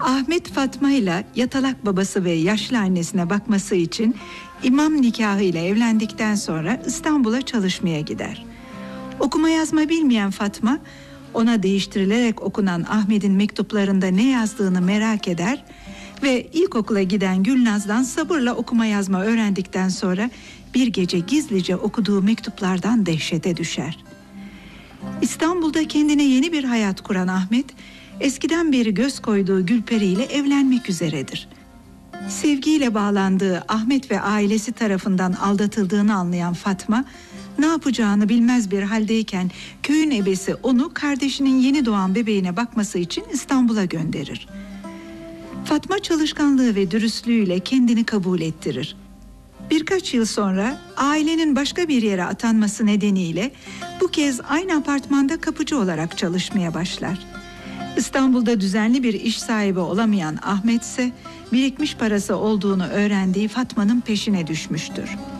Ahmet Fatma ile yatalak babası ve yaşlı annesine bakması için imam nikahı ile evlendikten sonra İstanbul'a çalışmaya gider. Okuma yazma bilmeyen Fatma, ona değiştirilerek okunan Ahmet'in mektuplarında ne yazdığını merak eder ve ilkokula giden Gülnaz'dan sabırla okuma yazma öğrendikten sonra bir gece gizlice okuduğu mektuplardan dehşete düşer. İstanbul'da kendine yeni bir hayat kuran Ahmet, eskiden beri göz koyduğu Gülperi ile evlenmek üzeredir. Sevgiyle bağlandığı Ahmet ve ailesi tarafından aldatıldığını anlayan Fatma, ne yapacağını bilmez bir haldeyken köyün ebesi onu kardeşinin yeni doğan bebeğine bakması için İstanbul'a gönderir. Fatma çalışkanlığı ve dürüstlüğüyle kendini kabul ettirir. Birkaç yıl sonra ailenin başka bir yere atanması nedeniyle bu kez aynı apartmanda kapıcı olarak çalışmaya başlar. İstanbul'da düzenli bir iş sahibi olamayan Ahmet ise birikmiş parası olduğunu öğrendiği Fatma'nın peşine düşmüştür.